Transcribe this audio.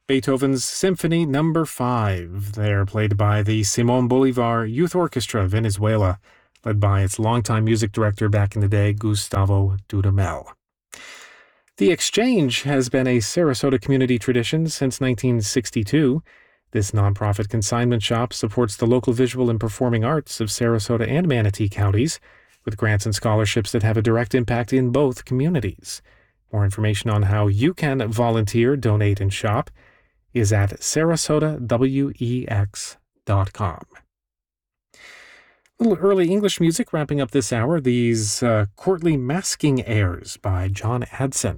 Beethoven's Symphony No. 5. They're played by the Simón Bolívar Youth Orchestra, Venezuela, led by its longtime music director back in the day, Gustavo Dudamel. The Exchange has been a Sarasota community tradition since 1962. This nonprofit consignment shop supports the local visual and performing arts of Sarasota and Manatee counties, with grants and scholarships that have a direct impact in both communities. More information on how you can volunteer, donate, and shop is at sarasotawex.com. A little early English music wrapping up this hour. These courtly masking airs by John Adson.